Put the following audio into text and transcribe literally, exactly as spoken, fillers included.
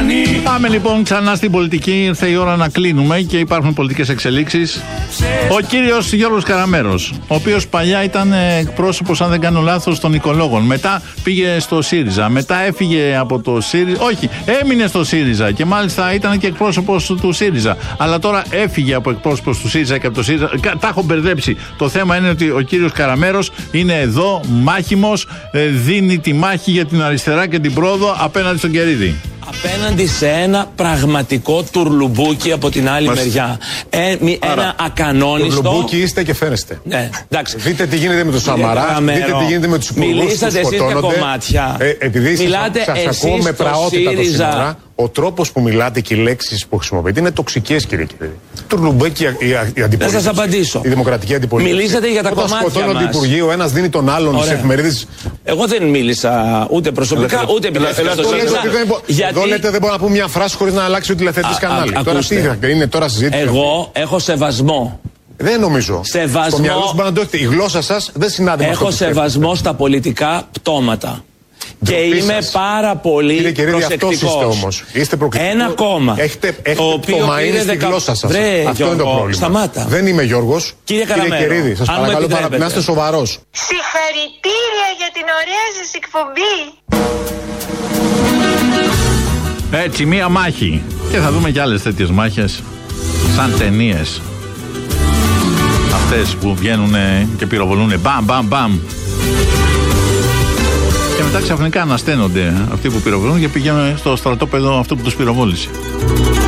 Πάμε λοιπόν ξανά στην πολιτική. Ήρθε η ώρα να κλείνουμε και υπάρχουν πολιτικές εξελίξεις. Ο κύριος Γιώργος Καραμέρος, ο οποίος παλιά ήταν εκπρόσωπος, αν δεν κάνω λάθος, των οικολόγων. Μετά πήγε στο ΣΥΡΙΖΑ. Μετά έφυγε από το ΣΥΡΙΖΑ. Όχι, έμεινε στο ΣΥΡΙΖΑ και μάλιστα ήταν και εκπρόσωπος του ΣΥΡΙΖΑ. Αλλά τώρα έφυγε από εκπρόσωπος του ΣΥΡΙΖΑ και από το ΣΥΡΙΖΑ. Τα έχω μπερδέψει. Το θέμα είναι ότι ο κύριος Καραμέρος είναι εδώ, μάχημος, δίνει τη μάχη για την αριστερά και την πρόοδο απέναντι στον Κερίδη. Απέναντι σε ένα πραγματικό τουρλουμπούκι από την άλλη Μας... μεριά. Ε, μη, ένα ακανόνιστο. Τουρλουμπούκι είστε και φέρεστε. Ναι, δείτε τι γίνεται με τον Σαμαρά, δείτε τι γίνεται με τους υπουργούς που σκοτώνονται. Μιλήσατε εσείς για κομμάτια. Ε, επειδή Μιλάτε σας ακούω με πραότητα το σήμερα, ο τρόπος που μιλάτε και οι λέξεις που χρησιμοποιείτε είναι τοξικές, κύριε Κερίδη. Τουρλουμπούκι η αντιπολίτευση. Θα σας απαντήσω. Η δημοκρατική αντιπολίτευση. Μιλήσατε για τα Όταν κομμάτια. Όταν σκοτώνονται υπουργοί, ο ένας δίνει τον άλλον σε εφημερίδες. Εγώ δεν μίλησα ούτε προσωπικά ούτε επιλέξτε στο ΣΥΡΙΖΑ. Εδώ λέτε δεν μπορώ να πω μια φράση χωρίς να αλλάξει ο τηλεθεατής κανάλι. Τώρα τι είναι τώρα συζήτηση. Εγώ έχω σεβασμό. Δεν νομίζω. Σεβασμό. Στο μυαλό σου μπορεί να το έχετε. Η γλώσσα σας δεν συνάδει με αυτό. Έχω σεβασμό στα πολιτικά πτώματα. Και είμαι σας. πάρα πολύ Κύριε Κερίδη, προσεκτικός. αυτός είστε όμως. Είστε Ένα κόμμα. Έχετε, έχετε το οποίο πτωμαΐνη στη δεκα... γλώσσα σας. Βρε, αυτό Γιώργο, είναι το πρόβλημα. Σταμάτα. Δεν είμαι Γιώργος. Κύριε Καραμέρο, Κύριε Κερίδη, σας παρακαλώ πάρα πολύ να είστε σοβαρός. Συγχαρητήρια για την ωραία σας εκπομπή. Έτσι, μία μάχη. Και θα δούμε και άλλες τέτοιες μάχες, σαν ταινίες. Αυτές που βγαίνουν και πυροβολούν μπαμ, μπαμ, μπαμ. Και μετά ξαφνικά ανασταίνονται αυτοί που πυροβολούν και πηγαίνουν στο στρατόπεδο αυτό που τους πυροβόλησε.